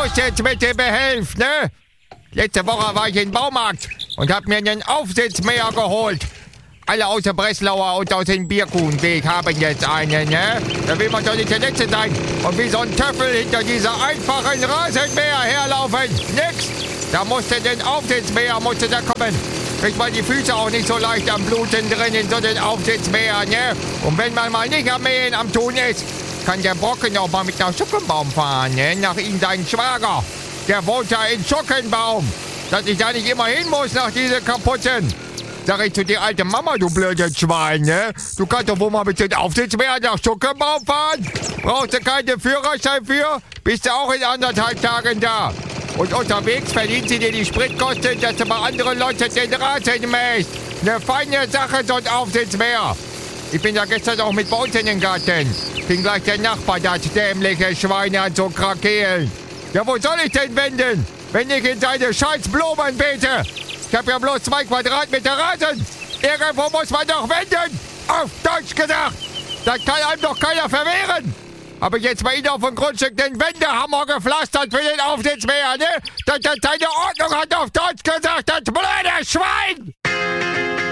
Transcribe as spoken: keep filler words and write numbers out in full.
muss jetzt bitte behelfen, ne? Letzte Woche war ich im Baumarkt und hab mir einen Aufsitzmäher geholt. Alle aus der Breslauer und aus dem Bierkuchenweg haben jetzt einen, ne? Da will man doch nicht der Letzte sein und wie so ein Töffel hinter dieser einfachen Rasenmäher herlaufen. Nix! Da musste den Aufsitzmäher, musste da kommen. Kriegt man die Füße auch nicht so leicht am Bluten drin in so den Aufsitzmäher, ne? Und wenn man mal nicht am Mähen am Tun ist, kann der Brocken auch mal mit nach Schockenbaum fahren, ne? Nach ihm deinen Schwager. Der wohnt da in Schockenbaum. Dass ich da nicht immer hin muss nach diesen kaputten. Sag ich zu dir, alte Mama, du blödes Schwein, ne? Du kannst doch wohl mal mit dem Aufsitzmäher nach Schockenbaum fahren? Brauchst du keinen Führerschein für? Bist du auch in anderthalb Tagen da. Und unterwegs verdient sie dir die Spritkosten, dass du bei anderen Leuten den Rasen mähst. Eine feine Sache, so ein Aufsitzmäher. Ich bin ja gestern auch mit bei uns in den Garten. Bin gleich der Nachbar, das dämliche Schweine an so Krakelen. Ja, wo soll ich denn wenden, wenn ich in seine scheiß Blumen bete? Ich hab ja bloß zwei Quadratmeter Rasen. Irgendwo muss man doch wenden. Auf Deutsch gesagt. Das kann einem doch keiner verwehren. Habe ich jetzt bei Ihnen auf dem Grundstück den Wendehammer gepflastert für den Aufsitzmäher, ne? Dass das seine Ordnung hat, auf Deutsch gesagt, das blöde Schwein!